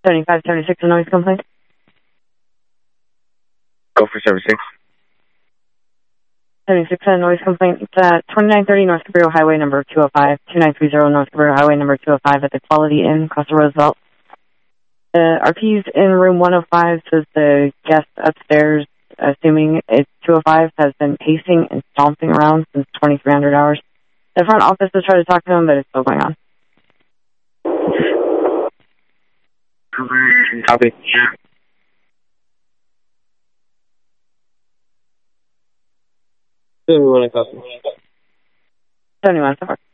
7576, a noise complaint. Go for 76. 76, a noise complaint. It's 2930 North Cabrillo Highway number 205, 2930 North Cabrillo Highway number 205 at the Quality Inn, Costa Roosevelt. The RPs in room 105 says the guest upstairs, assuming it's 205, has been pacing and stomping around since 2300 hours. The front office has tried to talk to him, but it's still going on. Copy. 71 copy. 71 so far.